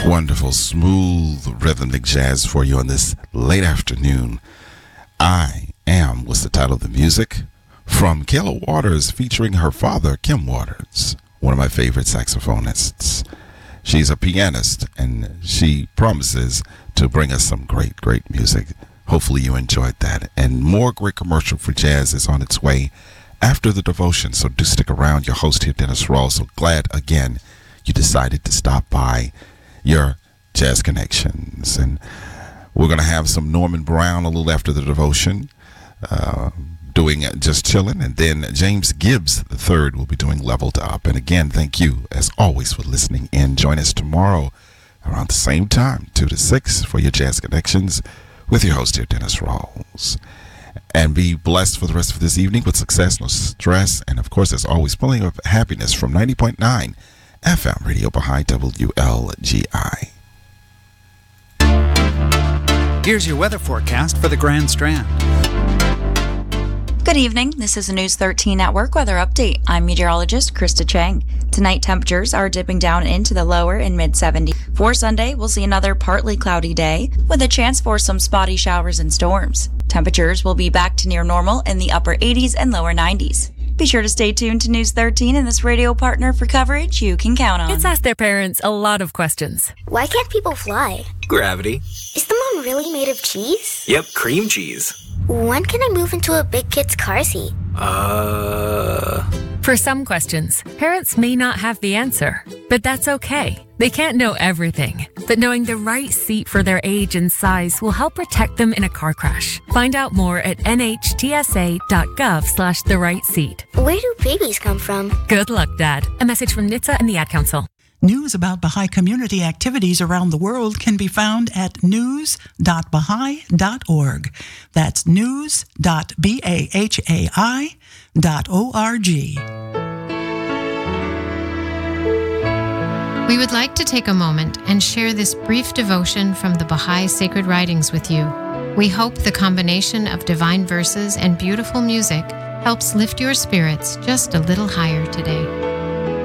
Wonderful, smooth, rhythmic jazz for you on this late afternoon. I Am was the title of the music from Kayla Waters featuring her father, Kim Waters, one of my favorite saxophonists. She's a pianist, and she promises to bring us some great, great music. Hopefully you enjoyed that. And more great commercial for jazz is on its way after the devotion, so do stick around. Your host here, Dennis Rawls. So glad, again, you decided to stop by your Jazz Connections. And we're going to have some Norman Brown a little after the devotion, doing Just Chilling. And then James Gibbs III will be doing Leveled Up. And again, thank you, as always, for listening in. Join us tomorrow around the same time, 2 to 6, for your Jazz Connections with your host here, Dennis Rawls. And be blessed for the rest of this evening with success, no stress, and of course, as always, plenty of happiness from 90.9 FM Radio Baha'i WLGI. Here's your weather forecast for the Grand Strand. Good evening. This is a News 13 Network weather update. I'm meteorologist Krista Chang. Tonight, temperatures are dipping down into the lower and mid-70s. For Sunday, we'll see another partly cloudy day with a chance for some spotty showers and storms. Temperatures will be back to near normal in the upper 80s and lower 90s. Be sure to stay tuned to News 13 and this radio partner for coverage you can count on. Kids ask their parents a lot of questions. Why can't people fly? Gravity. Is the moon really made of cheese? Yep, cream cheese. When can I move into a big kid's car seat? For some questions, parents may not have the answer, but that's okay. They can't know everything, but knowing the right seat for their age and size will help protect them in a car crash. Find out more at nhtsa.gov/the right seat. Where do babies come from? Good luck, Dad. A message from NHTSA and the Ad Council. News about Baha'i community activities around the world can be found at news.baha'i.org. That's news.bahai.org. We would like to take a moment and share this brief devotion from the Baha'i Sacred Writings with you. We hope the combination of divine verses and beautiful music helps lift your spirits just a little higher today.